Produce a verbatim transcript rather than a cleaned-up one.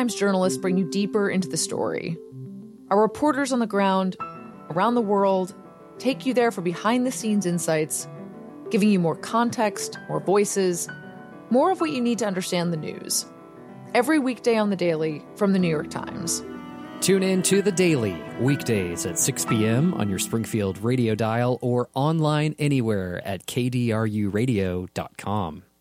Times journalists bring you deeper into the story. Our reporters on the ground, around the world, take you there for behind-the-scenes insights, giving you more context, more voices, more of what you need to understand the news. Every weekday on The Daily from The New York Times. Tune in to The Daily, weekdays at six p.m. on your Springfield radio dial or online anywhere at k d r u radio dot com.